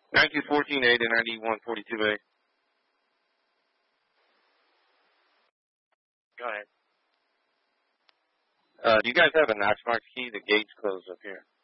9214A to 9142A. Go ahead. Do you guys have a notch marks key? The gate's closed up here.